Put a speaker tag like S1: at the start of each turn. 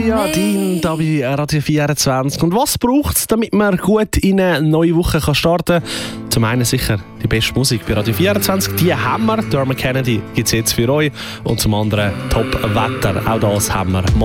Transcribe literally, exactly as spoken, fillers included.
S1: Ja, Dean, da bei Radio vierundzwanzig. Und was braucht es, damit man gut in eine neue Woche kann starten kann? Zum einen sicher die beste Musik bei Radio vierundzwanzig. Die haben wir. Dermot Kennedy gibt es jetzt für euch. Und zum anderen Top-Wetter. Auch das haben wir.